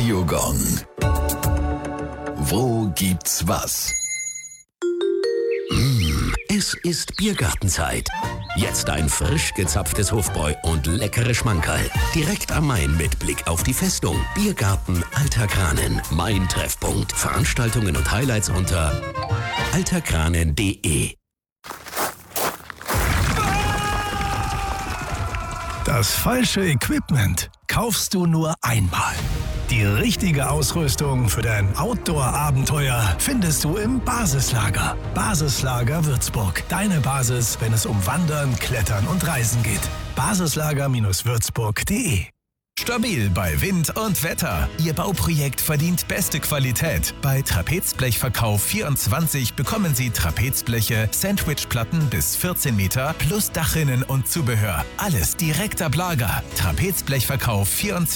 Radiogong. Wo gibt's was? Es ist Biergartenzeit. Jetzt ein frisch gezapftes Hofbräu und leckere Schmankerl. Direkt am Main mit Blick auf die Festung. Biergarten Alter Kranen. Mein Treffpunkt. Veranstaltungen und Highlights unter alterkranen.de. Das falsche Equipment kaufst du nur einmal. Die richtige Ausrüstung für dein Outdoor-Abenteuer findest du im Basislager. Basislager Würzburg. Deine Basis, wenn es um Wandern, Klettern und Reisen geht. Basislager-würzburg.de. Stabil bei Wind und Wetter. Ihr Bauprojekt verdient beste Qualität. Bei Trapezblechverkauf24 bekommen Sie Trapezbleche, Sandwichplatten bis 14 Meter plus Dachrinnen und Zubehör. Alles direkt ab Lager. Trapezblechverkauf24.